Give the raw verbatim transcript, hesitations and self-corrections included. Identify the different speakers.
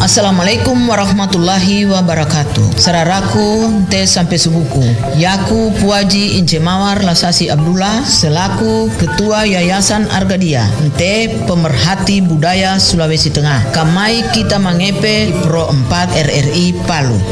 Speaker 1: Assalamualaikum warahmatullahi wabarakatuh. Sararaku te sampai subuku. Yaku Puaji Ince Mawar Lasasi Abdullah selaku Ketua Yayasan Argadia te pemerhati budaya Sulawesi Tengah. Kamai kita mangepe Pro empat R R I Palu.